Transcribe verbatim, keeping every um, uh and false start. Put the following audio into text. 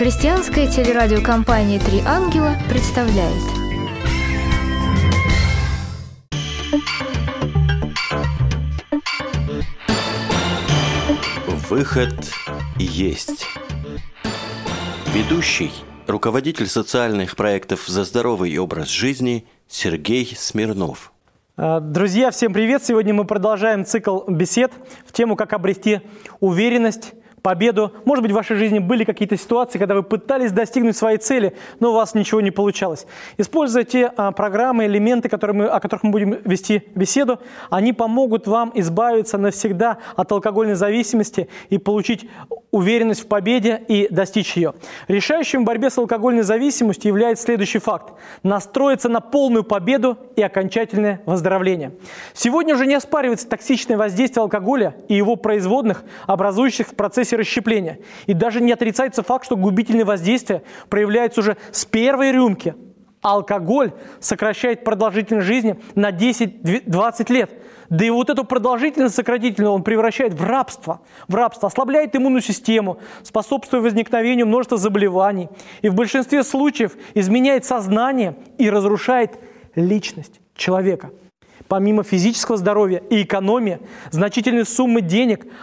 Христианская телерадиокомпания «Три ангела» представляет. Выход есть. Ведущий, руководитель социальных проектов «За здоровый образ жизни» Сергей Смирнов. Друзья, всем привет! Сегодня мы продолжаем цикл бесед в тему «Как обрести уверенность, победу». Может быть, в вашей жизни были какие-то ситуации, когда вы пытались достигнуть своей цели, но у вас ничего не получалось. Используя те а, программы, элементы, которые мы, о которых мы будем вести беседу, они помогут вам избавиться навсегда от алкогольной зависимости и получить уверенность в победе и достичь ее. Решающим в борьбе с алкогольной зависимостью является следующий факт – настроиться на полную победу и окончательное выздоровление. Сегодня уже не оспаривается токсичное воздействие алкоголя и его производных, образующих в процессе расщепления. И даже не отрицается факт, что губительное воздействие проявляется уже с первой рюмки. Алкоголь сокращает продолжительность жизни на десять-двадцать лет. Да и вот эту продолжительность сократительную он превращает в рабство. В рабство ослабляет иммунную систему, способствуя возникновению множества заболеваний. И в большинстве случаев изменяет сознание и разрушает личность человека. Помимо физического здоровья и экономии, значительные суммы денег